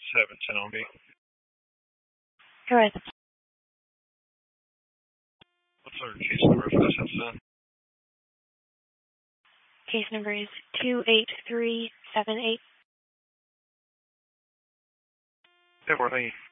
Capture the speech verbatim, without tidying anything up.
seven ten on me. Correct. What's our case number for this incident? Case number is two eight three seven eight. Yeah, we're